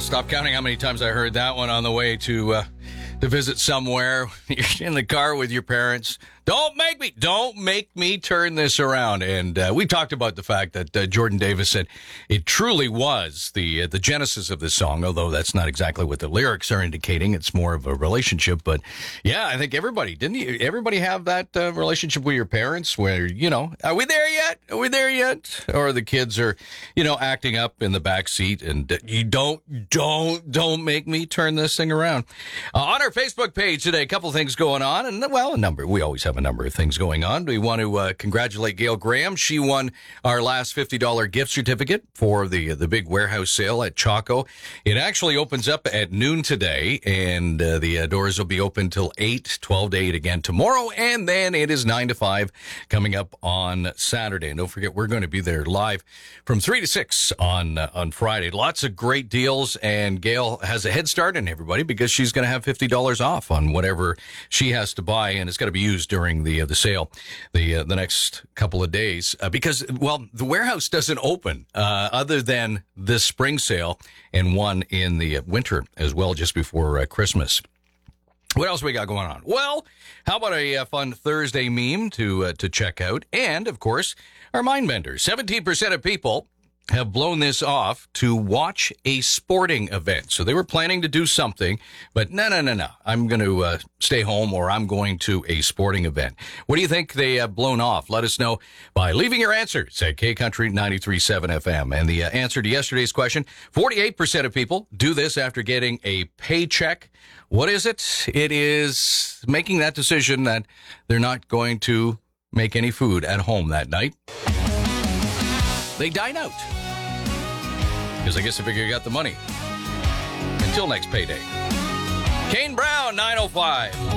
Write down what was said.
stop counting how many times I heard that one on the way to visit somewhere. You're in the car with your parents. Don't make me turn this around. And we talked about the fact that Jordan Davis said it truly was the genesis of this song, although that's not exactly what the lyrics are indicating. It's more of a relationship. But yeah, I think everybody have that relationship with your parents where, are we there yet? Are we there yet? Or the kids are, acting up in the back seat and you don't make me turn this thing around. On our Facebook page today, a couple things going on and we always have a number of things going on. We want to congratulate Gail Graham. She won our last $50 gift certificate for the big warehouse sale at Chaco. It actually opens up at noon today, and the doors will be open till 12 to 8 again tomorrow, and then it is 9 to 5 coming up on Saturday. And don't forget, we're going to be there live from 3 to 6 on Friday. Lots of great deals, and Gail has a head start on everybody because she's going to have $50 off on whatever she has to buy, and it's got to be used during the sale the next couple of days because the warehouse doesn't open other than this spring sale and one in the winter as well just before Christmas. What else we got going on? Well, how about a fun Thursday meme to check out? And of course, our mind benders. 17% of people have blown this off to watch a sporting event. So they were planning to do something, but no. I'm going to stay home or I'm going to a sporting event. What do you think they have blown off? Let us know by leaving your answers at K-Country 93.7 FM. And the answer to yesterday's question, 48% of people do this after getting a paycheck. What is it? It is making that decision that they're not going to make any food at home that night. They dine out. Because I guess they figure you got the money. Until next payday. Kane Brown, 905.